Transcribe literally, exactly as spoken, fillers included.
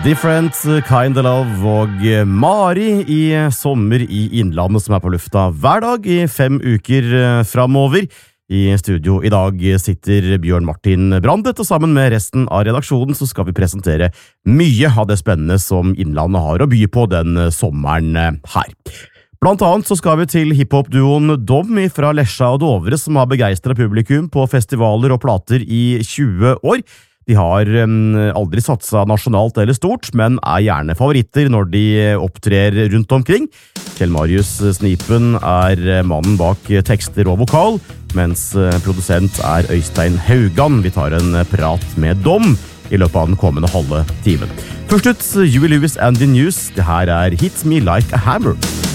Different Kind of Love og Mari i Sommer i Innlandet som er på lufta hver dag i fem uker fremover. I studio i dag sitter Bjørn Martin Brandet, og sammen med resten av redaksjonen så skal vi presentere mye av det spennende som Innlandet har å by på den sommeren her. Blant annet så skal vi til hiphop-duoen Dom fra Lesja og Dovre, som har begeistret publikum på festivaler og plater i tjue år. De har um, aldri satset nasjonalt eller stort, men er gjerne favoritter når de opptrer rundt omkring. Kjell Marius Snipen er mannen bak tekster og vokal, mens produsent er Øystein Haugan. Vi tar en prat med Dom i løpet av den kommende halve timen. Først ut, Huey Lewis and the News. Det her er Hit Me Like a Hammer.